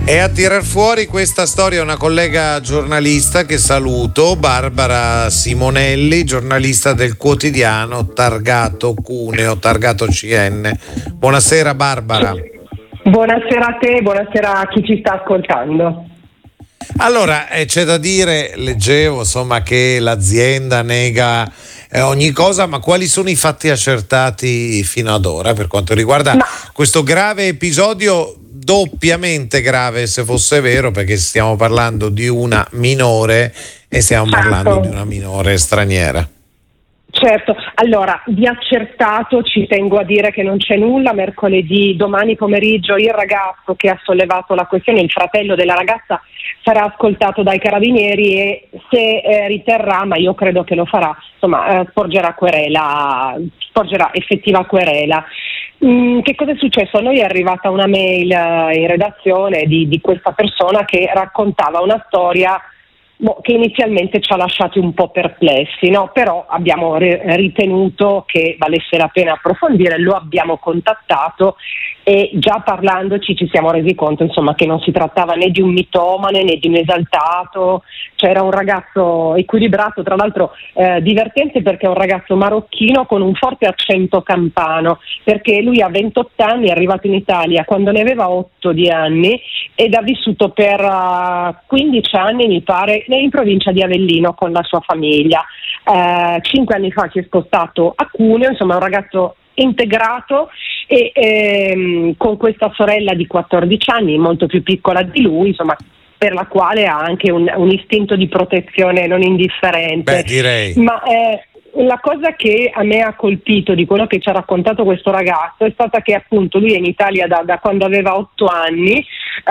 E a tirar fuori questa storia una collega giornalista che saluto, Barbara Simonelli, giornalista del quotidiano Targato Cuneo, Targato CN. Buonasera Barbara. Buonasera a te, buonasera a chi ci sta ascoltando. Allora, c'è da dire, leggevo insomma che l'azienda nega ogni cosa, ma quali sono i fatti accertati fino ad ora per quanto riguarda questo grave episodio? Doppiamente grave se fosse vero, perché stiamo parlando di una minore e stiamo parlando di una minore straniera. Certo, allora di accertato ci tengo a dire che non c'è nulla. Mercoledì, domani pomeriggio, il ragazzo che ha sollevato la questione, il fratello della ragazza, sarà ascoltato dai carabinieri e se riterrà, ma io credo che lo farà, insomma sporgerà effettiva querela. Che cosa è successo? A noi è arrivata una mail in redazione di questa persona che raccontava una storia che inizialmente ci ha lasciati un po' perplessi, no? Però abbiamo ritenuto che valesse la pena approfondire, lo abbiamo contattato e già parlandoci ci siamo resi conto insomma che non si trattava né di un mitomane né di un esaltato, cioè era un ragazzo equilibrato, tra l'altro divertente perché è un ragazzo marocchino con un forte accento campano, perché lui ha 28 anni, è arrivato in Italia quando ne aveva 8 di anni ed ha vissuto per 15 anni mi pare in provincia di Avellino con la sua famiglia. 5 anni fa si è spostato a Cuneo, insomma è un ragazzo integrato e con questa sorella di 14 anni, molto più piccola di lui, insomma per la quale ha anche un istinto di protezione non indifferente. Beh, direi. Ma la cosa che a me ha colpito di quello che ci ha raccontato questo ragazzo è stata che appunto lui è in Italia da quando aveva 8 anni,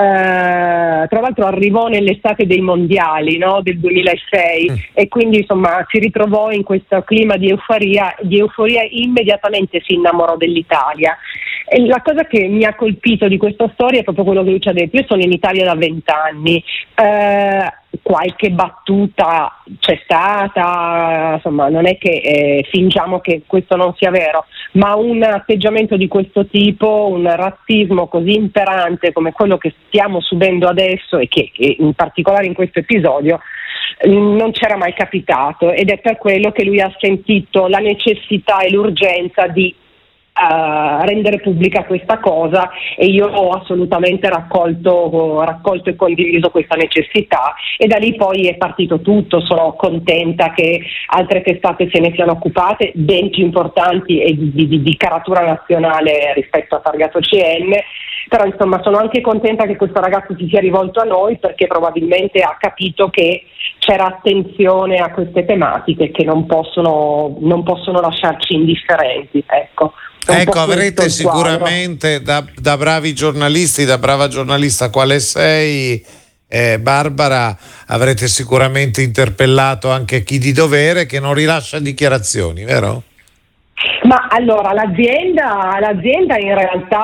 tra l'altro arrivò nell'estate dei mondiali, no, del 2006 e quindi insomma si ritrovò in questo clima di euforia immediatamente si innamorò dell'Italia. E la cosa che mi ha colpito di questa storia è proprio quello che lui ci ha detto. Io sono in Italia da 20 anni, qualche battuta c'è stata, insomma non è che fingiamo che questo non sia vero, ma un atteggiamento di questo tipo, un razzismo così imperante come quello che stiamo subendo adesso e che in particolare in questo episodio non c'era mai capitato, ed è per quello che lui ha sentito la necessità e l'urgenza di rendere pubblica questa cosa e io ho assolutamente raccolto e condiviso questa necessità e da lì poi è partito tutto. Sono contenta che altre testate se ne siano occupate, ben più importanti e di caratura nazionale rispetto a Targato CN, però insomma sono anche contenta che questo ragazzo si sia rivolto a noi perché probabilmente ha capito che c'era attenzione a queste tematiche che non possono lasciarci indifferenti, ecco. Ecco, avrete sicuramente da bravi giornalisti, da brava giornalista quale sei, Barbara, avrete sicuramente interpellato anche chi di dovere che non rilascia dichiarazioni, vero? Ma allora l'azienda in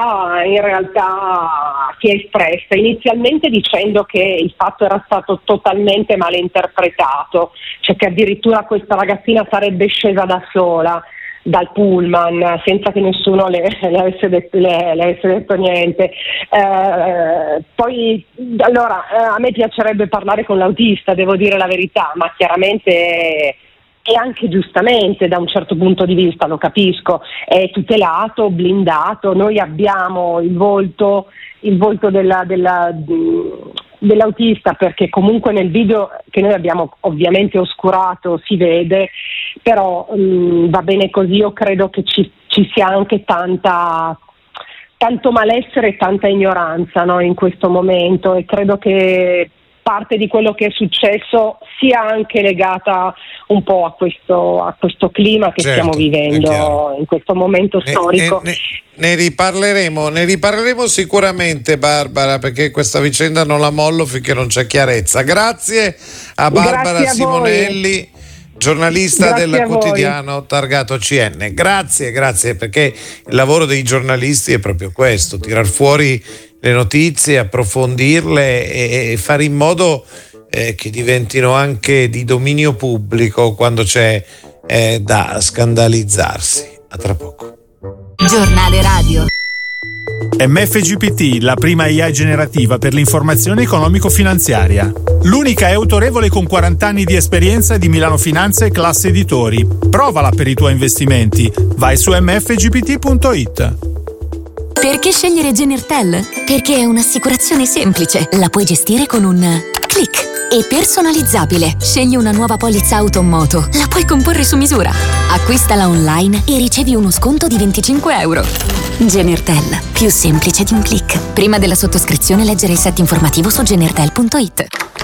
realtà si è espressa inizialmente dicendo che il fatto era stato totalmente male interpretato, cioè che addirittura questa ragazzina sarebbe scesa da sola dal pullman senza che nessuno le avesse detto niente. Poi allora a me piacerebbe parlare con l'autista, devo dire la verità, ma chiaramente e anche giustamente da un certo punto di vista, lo capisco, è tutelato, blindato. Noi abbiamo il volto dell'autista perché comunque nel video che noi abbiamo ovviamente oscurato si vede, però va bene così. Io credo che ci sia anche tanto malessere e tanta ignoranza, no, in questo momento, e credo che parte di quello che è successo sia anche legata un po' a questo clima che stiamo vivendo in questo momento storico. Ne riparleremo sicuramente, Barbara, perché questa vicenda non la mollo finché non c'è chiarezza. Grazie a Barbara Simonelli, giornalista del quotidiano Targato CN. Grazie, perché il lavoro dei giornalisti è proprio questo, tirar fuori le notizie, approfondirle e fare in modo che diventino anche di dominio pubblico quando c'è da scandalizzarsi. A tra poco. Giornale Radio. MFGPT, la prima AI generativa per l'informazione economico-finanziaria. L'unica è autorevole con 40 anni di esperienza di Milano Finanza e Classe Editori. Provala per i tuoi investimenti. Vai su mfgpt.it. Perché scegliere Genertel? Perché è un'assicurazione semplice. La puoi gestire con un click. E personalizzabile. Scegli una nuova polizza auto o moto. La puoi comporre su misura. Acquistala online e ricevi uno sconto di €25. Genertel. Più semplice di un click. Prima della sottoscrizione leggere il set informativo su genertel.it.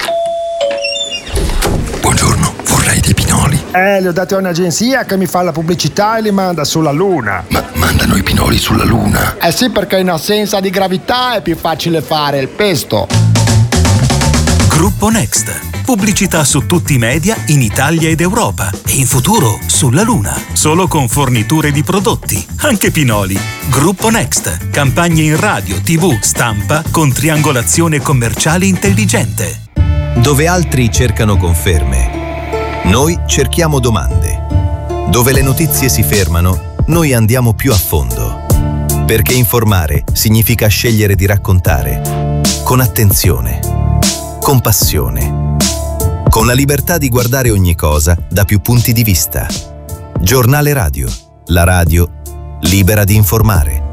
Buongiorno, vorrei dei pinoli. Li ho dati a un'agenzia che mi fa la pubblicità e li manda sulla Luna. Ma mandano i pinoli sulla Luna? Sì, perché in assenza di gravità è più facile fare il pesto. Gruppo Next. Pubblicità su tutti i media in Italia ed Europa e in futuro sulla Luna. Solo con forniture di prodotti, anche pinoli. Gruppo Next. Campagne in radio, TV, stampa con triangolazione commerciale intelligente. Dove altri cercano conferme, noi cerchiamo domande. Dove le notizie si fermano, noi andiamo più a fondo. Perché informare significa scegliere di raccontare con attenzione, con passione, con la libertà di guardare ogni cosa da più punti di vista. Giornale Radio, la radio libera di informare.